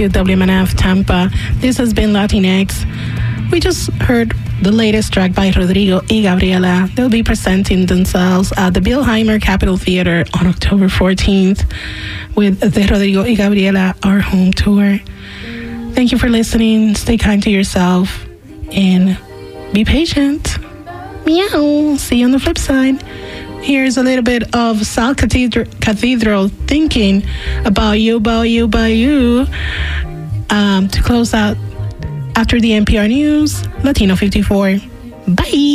WMNF Tampa. This has been Latinx. We just heard the latest track by Rodrigo y Gabriela. They'll be presenting themselves at the Bilheimer Capitol Theater on October 14th with the Rodrigo y Gabriela Our Home Tour. Thank you for listening. Stay kind to yourself and be patient. Meow. See you on the flip side. Here's a little bit of Sal Cathedral thinking about you, to close out after the NPR News, Latino 54. Bye.